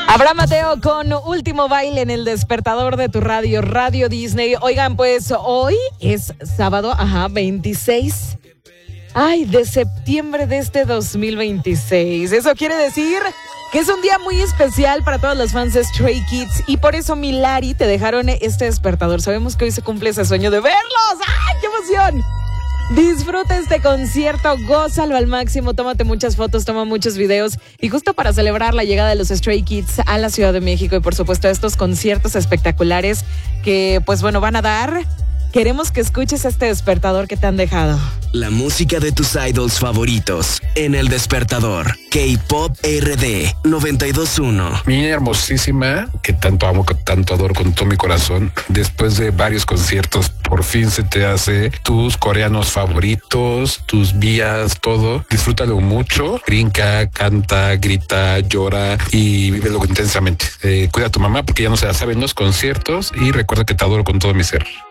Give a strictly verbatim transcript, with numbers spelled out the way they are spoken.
Abraham Mateo con Último Baile en el despertador de tu radio, Radio Disney. Oigan, pues hoy es sábado, ajá, veintiséis Ay, de septiembre de este dos mil veintiséis. Eso quiere decir que es un día muy especial para todos los fans de Stray Kids y por eso Milari te dejaron este despertador. Sabemos que hoy se cumple ese sueño de verlos. ¡Ay, qué emoción! Disfruta este concierto, gózalo al máximo, tómate muchas fotos, toma muchos videos y justo para celebrar la llegada de los Stray Kids a la Ciudad de México y por supuesto estos conciertos espectaculares que pues bueno van a dar, queremos que escuches este despertador que te han dejado. La música de tus idols favoritos en el despertador. K-Pop R D noventa y dos punto uno. Mi hermosísima, que tanto amo, que tanto adoro con todo mi corazón, después de varios conciertos, por fin se te hace tus coreanos favoritos, tus vías, todo. Disfrútalo mucho, brinca, canta, grita, llora y vívelo intensamente. Eh, cuida a tu mamá porque ya no se la saben los conciertos y recuerda que te adoro con todo mi ser.